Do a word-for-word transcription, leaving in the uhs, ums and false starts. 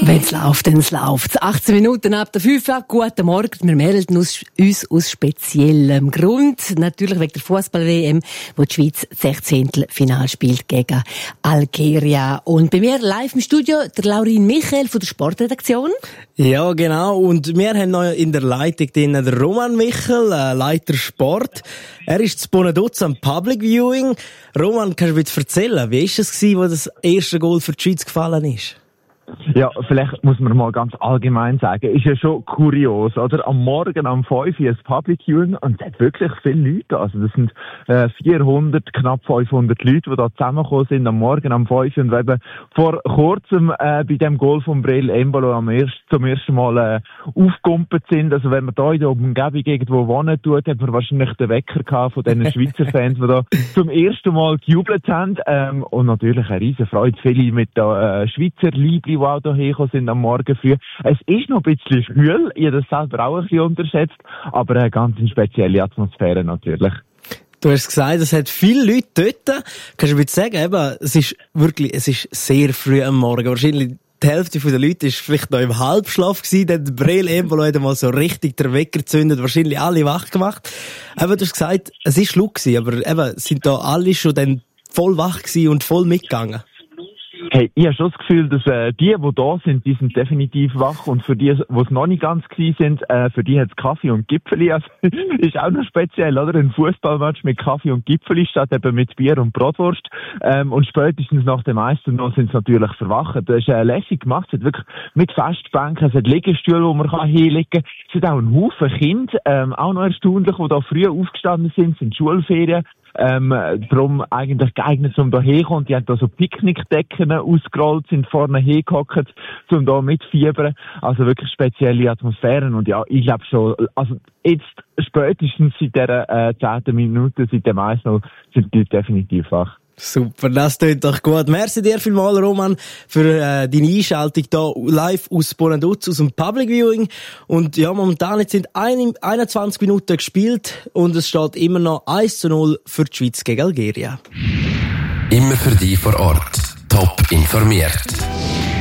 Wenn es läuft, dann es läuft. achtzehn Minuten ab der fünf Uhr. Guten Morgen. Wir melden uns, uns aus speziellem Grund. Natürlich wegen der Fußball-W M, wo die Schweiz das sechzehntelfinale spielt gegen Algeria. Und bei mir live im Studio der Laurin Michel von der Sportredaktion. Ja, genau. Und wir haben noch in der Leitung den Roman Michel, äh, Leiter Sport. Er ist zu Bonaduz am Public Viewing. Roman, kannst du mir erzählen, wie war es gewesen, wo das erste Goal für die Schweiz gefallen ist? Ja, vielleicht muss man mal ganz allgemein sagen, ist ja schon kurios, oder? Am Morgen um fünf Uhr ist Public Viewing und es hat wirklich viele Leute. Also das sind äh, vierhundert, knapp fünfhundert Leute, die da zusammengekommen sind am Morgen um fünf Uhr und eben vor kurzem äh, bei dem Goal von Breel Embolo am erst, zum ersten Mal äh, aufgekumpelt sind. Also wenn man da in der Umgebung irgendwo wohnen tut, hat man wahrscheinlich den Wecker gehabt von diesen Schweizer Fans, die da zum ersten Mal gejubelt haben. Ähm, und natürlich eine riesen Freude. Viele mit der äh, Schweizer Liebli, die auch hierher sind am Morgen früh. Es ist noch ein bisschen schwül, ich habe das selber auch ein bisschen unterschätzt, aber eine ganz spezielle Atmosphäre natürlich. Du hast gesagt, es hat viele Leute dort. Kannst du mir sagen, eben, es ist wirklich, es ist sehr früh am Morgen. Wahrscheinlich die Hälfte der Leute war vielleicht noch im Halbschlaf gewesen, dann Breel Embolo hat mal so richtig den Wecker gezündet, wahrscheinlich alle wach gemacht. Eben, du hast gesagt, es war laut gewesen, aber eben, sind da alle schon dann voll wach gewesen und voll mitgegangen? Hey, ich habe schon das Gefühl, dass äh, die, die da sind, die sind definitiv wach und für die, die es noch nicht ganz gewesen sind, äh, für die hat es Kaffee und Gipfeli. Also, ist auch noch speziell, oder? Ein Fußballmatch mit Kaffee und Gipfeli statt eben mit Bier und Bratwurst. Ähm, und spätestens nach dem Meister noch sind es natürlich verwacht. Das ist äh, lässig gemacht. Es hat wirklich mit Festbänken, es hat Liegestühle, wo man kann hinlegen kann. Es hat auch einen Haufen Kinder, ähm, auch noch erstaunlich, die da früh aufgestanden sind, sind Schulferien. Ähm, darum eigentlich geeignet, um da herzukommen. Die haben da so Picknickdecken ausgerollt, sind vorne hergehockt, um da mitfiebern. Also wirklich spezielle Atmosphären. Und ja, ich glaube schon, also jetzt spätestens seit der äh, zehnten Minute, seit dem eins null, sind die definitiv wach. Super, das klingt doch gut. Merci dir vielmals, Roman, für äh, deine Einschaltung hier live aus Bonaduz, aus dem Public Viewing. Und ja, momentan jetzt sind einundzwanzig Minuten gespielt und es steht immer noch eins zu null für die Schweiz gegen Algeria. Immer für dich vor Ort. Top informiert.